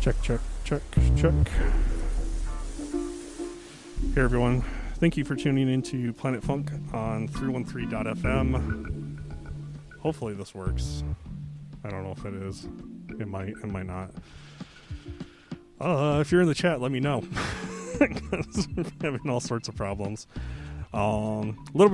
Check. Hey everyone, thank you for tuning into Planet Funk on 313.fm. Hopefully this works. I don't know if it is. It might not. If you're in the chat, let me know. I'm having all sorts of problems. A little bit